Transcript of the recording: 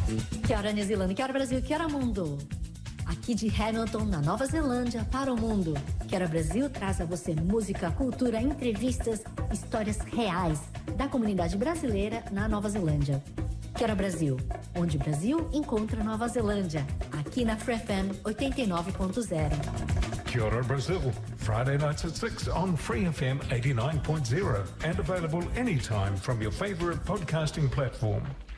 Que hora New Zealand, que hora Brasil, que hora mundo. Aqui de Hamilton, na Nova Zelândia, para o mundo. Que hora Brasil traz a você música, cultura, entrevistas, histórias reais da comunidade brasileira na Nova Zelândia. Que hora Brasil, onde o Brasil encontra Nova Zelândia. Aqui na Free FM 89.0. Kia ora Brazil, Friday nights at 6 on Free FM 89.0 and available anytime from your favorite podcasting platform.